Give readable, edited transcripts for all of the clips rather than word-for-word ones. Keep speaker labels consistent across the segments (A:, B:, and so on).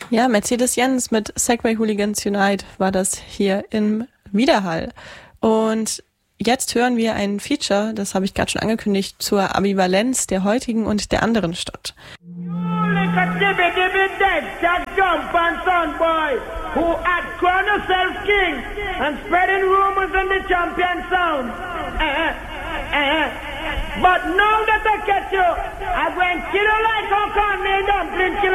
A: Ja, Mercedes-Benz mit Segway Hooligans Unite war das hier im Widerhall. Und jetzt hören wir ein Feature, das habe ich gerade schon angekündigt, zur Ambivalenz der heutigen und der anderen Stadt.
B: But now that I catch you, I'm going to kill you like a corn dumpling, kill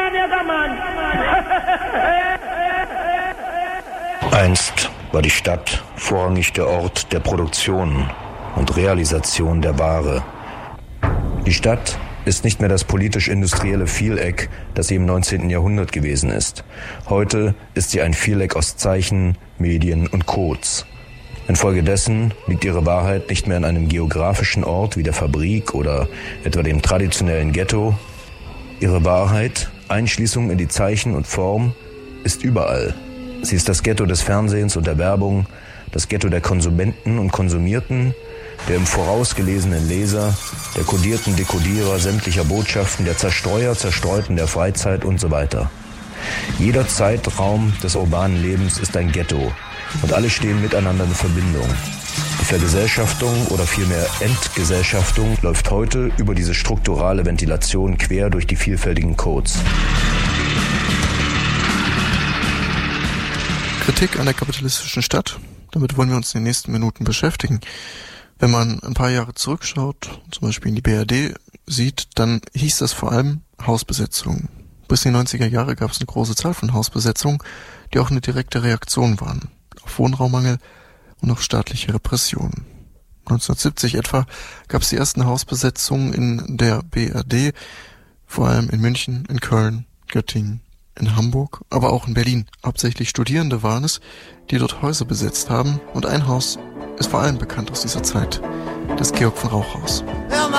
B: a nigger man.
C: Einst war die Stadt vorrangig der Ort der Produktion und Realisation der Ware. Die Stadt ist nicht mehr das politisch-industrielle Vieleck, das sie im 19. Jahrhundert gewesen ist. Heute ist sie ein Vieleck aus Zeichen, Medien und Codes. Infolgedessen liegt ihre Wahrheit nicht mehr an einem geografischen Ort wie der Fabrik oder etwa dem traditionellen Ghetto. Ihre Wahrheit, Einschließung in die Zeichen und Form, ist überall. Sie ist das Ghetto des Fernsehens und der Werbung, das Ghetto der Konsumenten und Konsumierten, der im Voraus gelesenen Leser, der kodierten Dekodierer sämtlicher Botschaften, der Zerstreuer, Zerstreuten der Freizeit und so weiter. Jeder Zeitraum des urbanen Lebens ist ein Ghetto und alle stehen miteinander in Verbindung. Die Vergesellschaftung oder vielmehr Entgesellschaftung läuft heute über diese strukturale Ventilation quer durch die vielfältigen Codes.
D: Kritik an der kapitalistischen Stadt, damit wollen wir uns in den nächsten Minuten beschäftigen. Wenn man ein paar Jahre zurückschaut, zum Beispiel in die BRD sieht, dann hieß das vor allem Hausbesetzung. Bis in die 90er Jahre gab es eine große Zahl von Hausbesetzungen, die auch eine direkte Reaktion waren auf Wohnraummangel und auf staatliche Repressionen. 1970 etwa gab es die ersten Hausbesetzungen in der BRD, vor allem in München, in Köln, Göttingen, in Hamburg, aber auch in Berlin. Hauptsächlich Studierende waren es, die dort Häuser besetzt haben, und ein Haus ist vor allem bekannt aus dieser Zeit, das Georg von Rauch Haus.